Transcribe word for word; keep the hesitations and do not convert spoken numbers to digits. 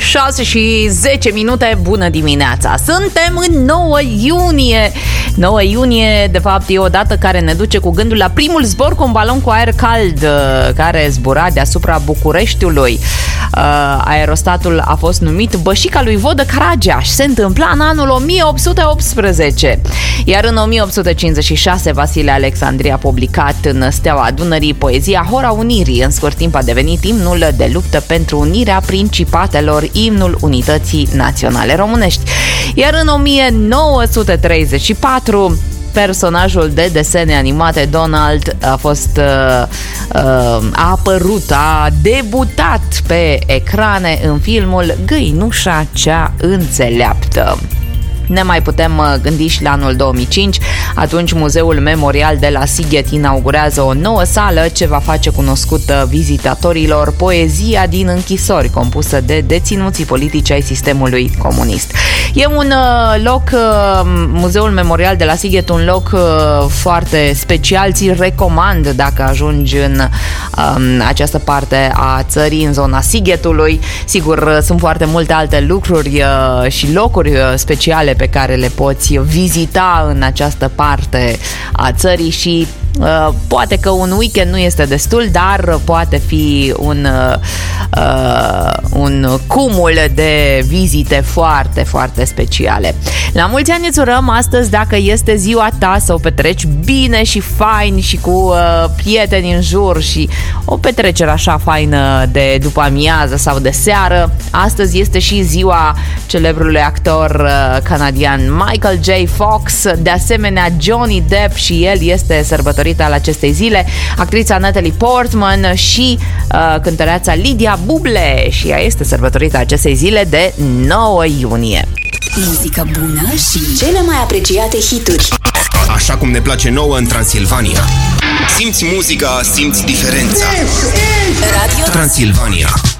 șase și zece minute, bună dimineața! Suntem în nouă iunie. nouă iunie, de fapt, e o dată care ne duce cu gândul la primul zbor cu un balon cu aer cald care zbura deasupra Bucureștiului. Aerostatul a fost numit Bășica lui Vodă Caragiaș. Se întâmpla în anul o mie opt sute optsprezece. Iar în o mie opt sute cincizeci și șase, Vasile Alexandrie a publicat în Steaua Dunării poezia Hora Unirii. În scurt timp a devenit imnul de luptă pentru unirea principatelor, imnul unității naționale românești. Iar în o mie nouă sute treizeci și patru, personajul de desene animate Donald a fost uh, uh, a apărut, a debutat pe ecrane în filmul Găinușa cea înțeleaptă. Ne mai putem gândi și la anul două mii cinci, atunci Muzeul Memorial de la Sighet inaugurează o nouă sală ce va face cunoscută vizitatorilor poezia din închisori, compusă de deținuții politici ai sistemului comunist. E un loc, Muzeul Memorial de la Sighet, un loc foarte special, ți-l recomand dacă ajungi în um, această parte a țării, în zona Sighetului. Sigur, sunt foarte multe alte lucruri uh, și locuri speciale pe care le poți vizita în această parte a țării și uh, poate că un weekend nu este destul, dar poate fi un, uh, un cumul de vizite foarte, foarte speciale. La mulți ani îți urăm astăzi, dacă este ziua ta, să o petreci bine și fain și cu uh, prieteni în jur și o petrecere așa faină de după amiază sau de seară. Astăzi este și ziua celebrului actor uh, canadian Michael J. Fox, de asemenea Johnny Depp și el este sărbătorită al acestei zile, actrița Natalie Portman și uh, cântăreața Lidia Buble și ea este sărbătorită acestei zile de nouă iunie. Muzică bună și cele mai apreciate hituri. Așa cum ne place nouă în Transilvania. Simți muzica, simți diferența. Radio Transilvania.